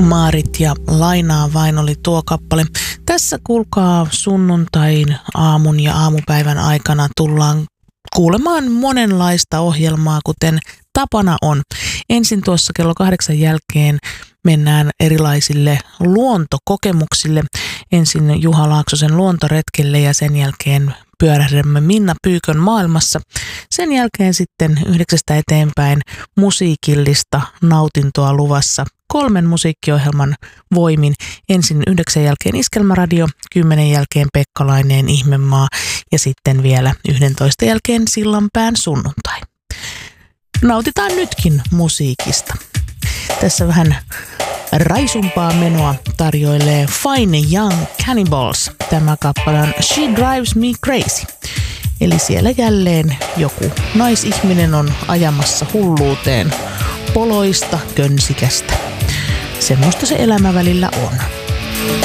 Maarit ja Lainaa vain oli tuo kappale. Tässä kuulkaa sunnuntain aamun ja aamupäivän aikana tullaan kuulemaan monenlaista ohjelmaa, kuten tapana on. Ensin tuossa kello 8 jälkeen mennään erilaisille luontokokemuksille. Ensin Juha Laaksosen luontoretkelle ja sen jälkeen pyörähdämme Minna Pyykön maailmassa. Sen jälkeen sitten 9 eteenpäin musiikillista nautintoa luvassa 3 musiikkiohjelman voimin. Ensin 9 jälkeen Iskelmäradio, 10 jälkeen Pekkalainen Ihmemaa ja sitten vielä 11 jälkeen Sillanpään sunnuntai. Nautitaan nytkin musiikista. Tässä vähän raisumpaa menoa tarjoilee Fine Young Cannibals. Tämä kappale on She Drives Me Crazy. Eli siellä jälleen joku naisihminen on ajamassa hulluuteen poloista könsikästä. Semmoista se elämä välillä on.